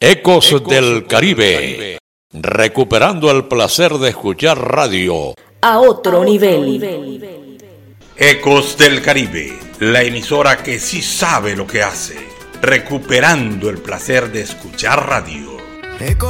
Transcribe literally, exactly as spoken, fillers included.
Ecos, Ecos del Caribe. Caribe, recuperando el placer de escuchar radio a otro nivel. Ecos del Caribe, la emisora que sí sabe lo que hace, recuperando el placer de escuchar radio. Ecos